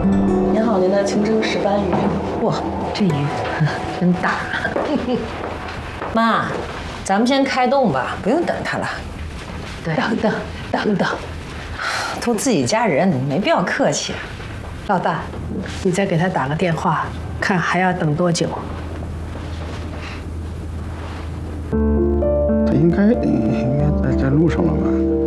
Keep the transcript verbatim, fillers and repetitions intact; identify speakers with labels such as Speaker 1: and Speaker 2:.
Speaker 1: 您好，您的清蒸石斑鱼。
Speaker 2: 哇，这鱼真大。
Speaker 3: 妈，咱们先开动吧，不用等他了。
Speaker 2: 对，等等等等，
Speaker 3: 都自己家人，没必要客气。
Speaker 2: 老大，你再给他打个电话，看还要等多久。
Speaker 4: 他应该应该在在路上了吧？